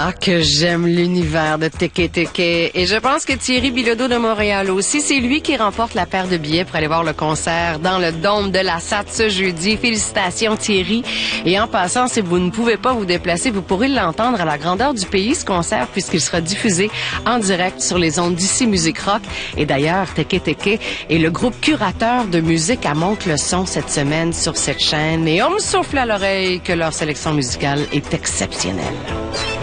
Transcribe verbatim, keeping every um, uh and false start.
Ah, que j'aime l'univers de Teke Teke. Et je pense que Thierry Bilodeau de Montréal aussi, c'est lui qui remporte la paire de billets pour aller voir le concert dans le Dôme de la S A T ce jeudi. Félicitations Thierry. Et en passant, si vous ne pouvez pas vous déplacer, vous pourrez l'entendre à la grandeur du pays, ce concert, puisqu'il sera diffusé en direct sur les ondes d'ici Musique Rock. Et d'ailleurs, Teke Teke est le groupe curateur de musique à Monte-le-Son cette semaine sur cette chaîne. Et on me souffle à l'oreille que leur sélection musicale est exceptionnelle.